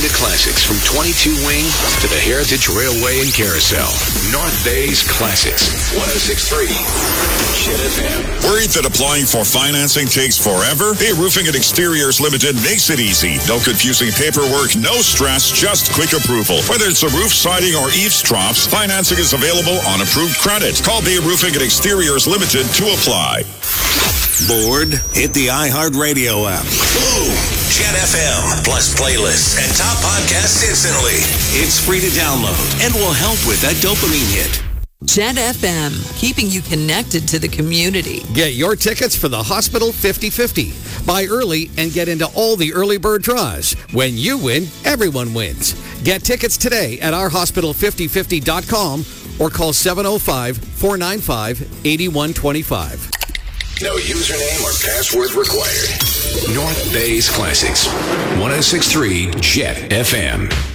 to classics from 22 Wing to the Heritage Railway and Carousel. North Bay's Classics. 106.3 Chet FM. Worried that applying for financing takes forever? Bay Roofing and Exteriors Limited makes it easy. No confusing paperwork, no stress, just quick approval. Whether it's a roof, siding, or eavesdrops, financing is available on approved credit. Call Bay Roofing and Exteriors Limited to apply. Bored? Hit the iHeartRadio app. Boom! Chet FM, plus playlists and top podcasts instantly. It's free to download and will help with that dopamine hit. Chet FM, keeping you connected to the community. Get your tickets for the Hospital 50-50. Buy early and get into all the early bird draws. When you win, everyone wins. Get tickets today at ourhospital5050.com or call 705-495-8125. No username or password required. North Bay's Classics. 106.3 Jet FM.